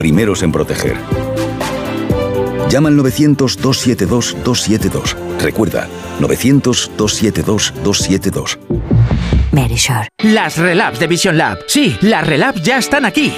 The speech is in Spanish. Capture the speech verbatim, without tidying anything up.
primeros en proteger. Llama al novecientos, dos siete dos, dos siete dos. Recuerda, novecientos, dos siete dos, dos siete dos. Verisure. Las Relabs de Vision Lab. Sí, las Relabs ya están aquí.